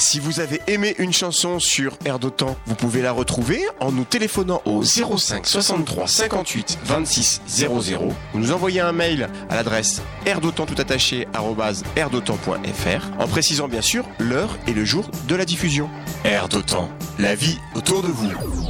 Si vous avez aimé une chanson sur Air d'Otan, vous pouvez la retrouver en nous téléphonant au 05 63 58 26 00 ou nous envoyer un mail à l'adresse airdotan@airdotan.fr en précisant bien sûr l'heure et le jour de la diffusion. Air d'Otan, la vie autour de vous.